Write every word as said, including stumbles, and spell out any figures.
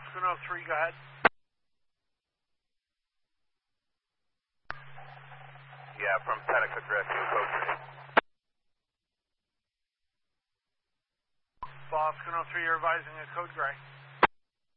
Boston oh three, go ahead. Yeah, from Pentacook Rescue, code three. Boston oh three, you're advising a code gray.